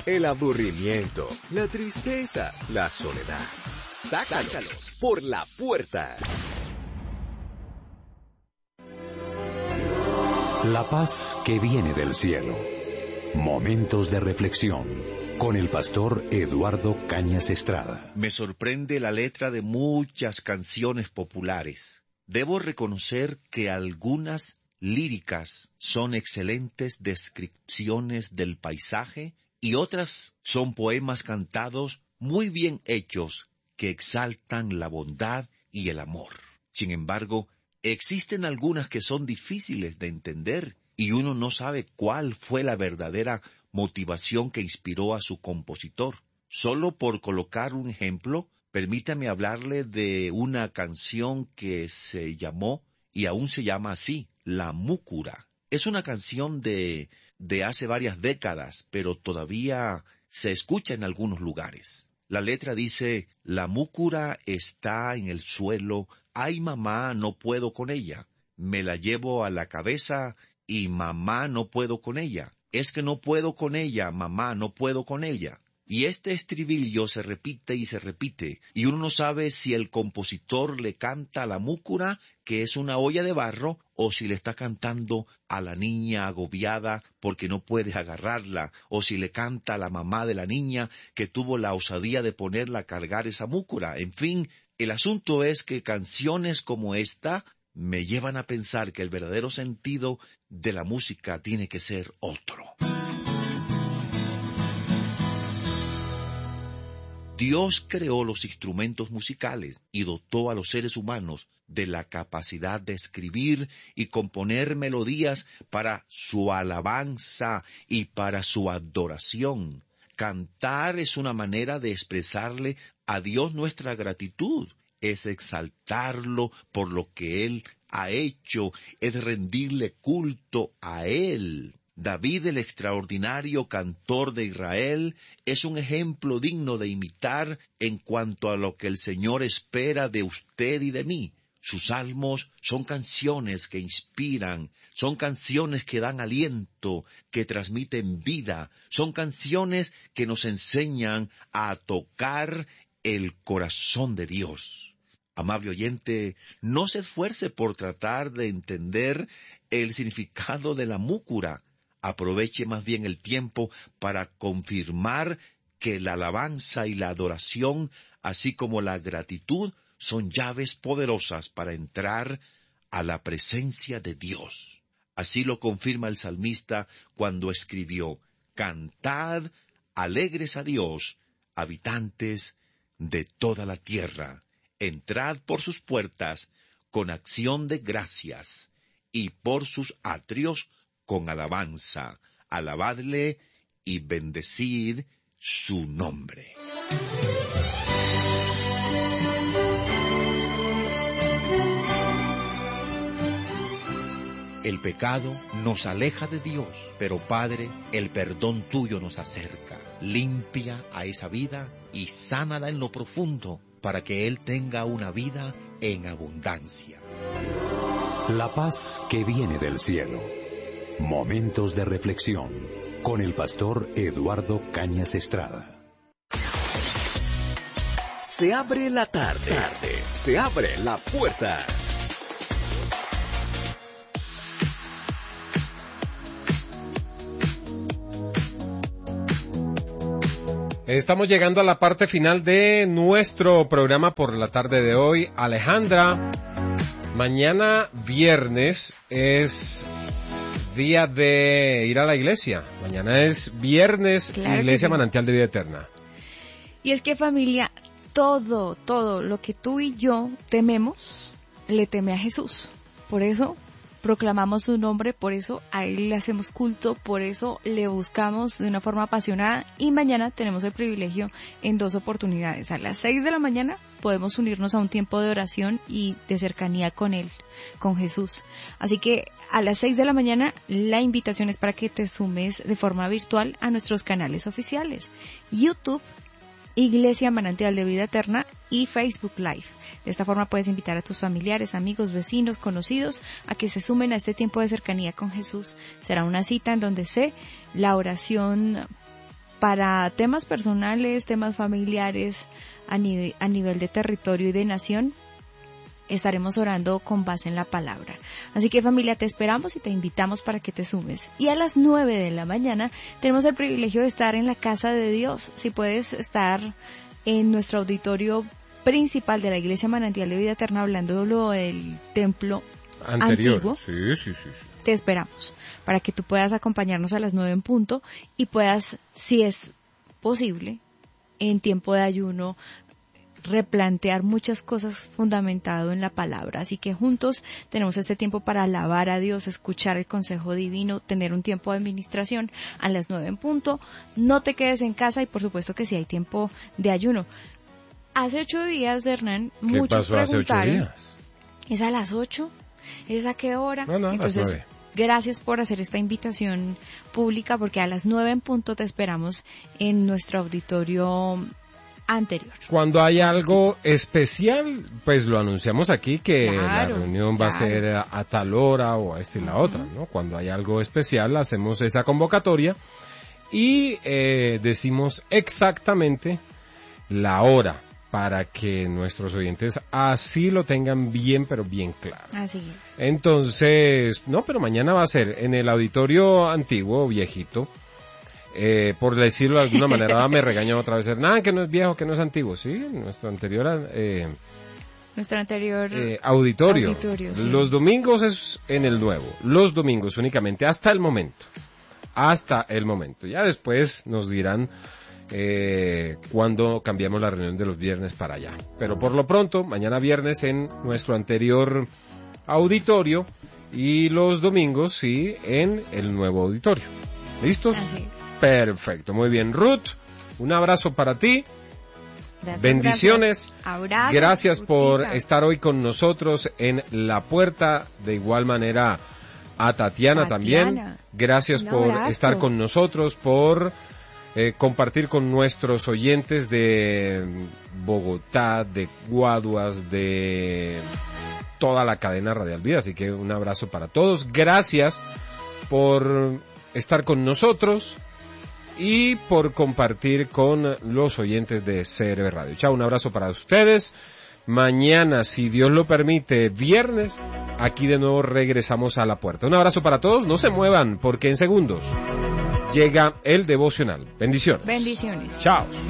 el aburrimiento, la tristeza, la soledad. Sácalos por la puerta. La paz que viene del cielo. Momentos de reflexión con el pastor Eduardo Cañas Estrada. Me sorprende la letra de muchas canciones populares. Debo reconocer que algunas líricas son excelentes descripciones del paisaje y otras son poemas cantados muy bien hechos que exaltan la bondad y el amor. Sin embargo, existen algunas que son difíciles de entender y uno no sabe cuál fue la verdadera motivación que inspiró a su compositor. Solo por colocar un ejemplo, permítame hablarle de una canción que se llamó, y aún se llama así, La Múcura. Es una canción de hace varias décadas, pero todavía se escucha en algunos lugares. La letra dice: la múcura está en el suelo, ay mamá, no puedo con ella. Me la llevo a la cabeza y mamá, no puedo con ella. Es que no puedo con ella, mamá, no puedo con ella. Y este estribillo se repite y se repite, y uno no sabe si el compositor le canta a la múcura, que es una olla de barro, o si le está cantando a la niña agobiada porque no puede agarrarla, o si le canta a la mamá de la niña que tuvo la osadía de ponerla a cargar esa múcura. En fin, el asunto es que canciones como esta me llevan a pensar que el verdadero sentido de la música tiene que ser otro. Dios creó los instrumentos musicales y dotó a los seres humanos de la capacidad de escribir y componer melodías para su alabanza y para su adoración. Cantar es una manera de expresarle a Dios nuestra gratitud, es exaltarlo por lo que Él ha hecho, es rendirle culto a Él. David, el extraordinario cantor de Israel, es un ejemplo digno de imitar en cuanto a lo que el Señor espera de usted y de mí. Sus salmos son canciones que inspiran, son canciones que dan aliento, que transmiten vida, son canciones que nos enseñan a tocar el corazón de Dios. Amable oyente, no se esfuerce por tratar de entender el significado de la múcura. Aproveche más bien el tiempo para confirmar que la alabanza y la adoración, así como la gratitud, son llaves poderosas para entrar a la presencia de Dios. Así lo confirma el salmista cuando escribió: «Cantad alegres a Dios, habitantes de toda la tierra. Entrad por sus puertas con acción de gracias, y por sus atrios con alabanza. Alabadle y bendecid su nombre». El pecado nos aleja de Dios, pero Padre, el perdón tuyo nos acerca. Limpia a esa vida y sánala en lo profundo para que Él tenga una vida en abundancia. La paz que viene del cielo. Momentos de reflexión con el pastor Eduardo Cañas Estrada. Se abre la tarde. Se abre la puerta. Estamos llegando a la parte final de nuestro programa por la tarde de hoy. Alejandra, mañana viernes es día de ir a la iglesia. Mañana es viernes, claro, Iglesia Manantial de Vida Eterna. Y es que, familia, todo lo que tú y yo tememos, le teme a Jesús. Por eso proclamamos su nombre, por eso a Él le hacemos culto, por eso le buscamos de una forma apasionada, y mañana tenemos el privilegio en 2 oportunidades. A las 6 de la mañana podemos unirnos a un tiempo de oración y de cercanía con Él, con Jesús. Así que a las 6 de la mañana la invitación es para que te sumes de forma virtual a nuestros canales oficiales: YouTube, Iglesia Manantial de Vida Eterna, y Facebook Live. De esta forma puedes invitar a tus familiares, amigos, vecinos, conocidos a que se sumen a este tiempo de cercanía con Jesús. Será una cita en donde la oración para temas personales, temas familiares, a nivel de territorio y de nación, estaremos orando con base en la palabra. Así que familia, te esperamos y te invitamos para que te sumes. Y a las 9 de la mañana tenemos el privilegio de estar en la casa de Dios. Si puedes estar en nuestro auditorio principal de la Iglesia Manantial de Vida Eterna, hablando del templo antiguo, sí. Te esperamos para que tú puedas acompañarnos a las 9 en punto y puedas, si es posible, en tiempo de ayuno, replantear muchas cosas fundamentado en la palabra. Así que juntos tenemos este tiempo para alabar a Dios, escuchar el consejo divino, tener un tiempo de administración a las 9 en punto. No te quedes en casa y por supuesto que sí hay tiempo de ayuno. Hace 8 días, Hernán, muchos preguntaron. ¿Qué pasó hace 8 días? ¿Es a las 8? ¿Es a qué hora? No, Entonces, a las 9. Gracias por hacer esta invitación pública, porque a las 9 en punto te esperamos en nuestro auditorio anterior. Cuando hay algo especial, pues lo anunciamos aquí, que Claro, la reunión va a ser a tal hora o a esta y la otra, ¿no? Cuando hay algo especial, hacemos esa convocatoria y decimos exactamente la hora para que nuestros oyentes así lo tengan bien, pero bien claro. Así es. Entonces, no, pero mañana va a ser en el auditorio antiguo, viejito. Por decirlo de alguna manera, me regañó otra vez, nada, que no es viejo, que no es antiguo, sí, nuestro anterior auditorio. Sí. Los domingos es en el nuevo, los domingos únicamente, hasta el momento, ya después nos dirán cuando cambiamos la reunión de los viernes para allá, pero por lo pronto, mañana viernes en nuestro anterior auditorio y los domingos, sí, en el nuevo auditorio. ¿Listos? Así es. Perfecto, muy bien. Ruth, un abrazo para ti. Gracias, bendiciones. Abrazo, gracias por Ruthita. estar hoy con nosotros en La Puerta. De igual manera a Tatiana también. Gracias Un por abrazo. estar con nosotros, por compartir con nuestros oyentes de Bogotá, de Guaduas, de toda la cadena Radial Vida. Así que un abrazo para todos. Gracias por estar con nosotros y por compartir con los oyentes de CRB Radio. Chao, un abrazo para ustedes. Mañana, si Dios lo permite, viernes, aquí de nuevo regresamos a La Puerta. Un abrazo para todos, no se muevan porque en segundos llega el devocional. Bendiciones. Bendiciones. Chao.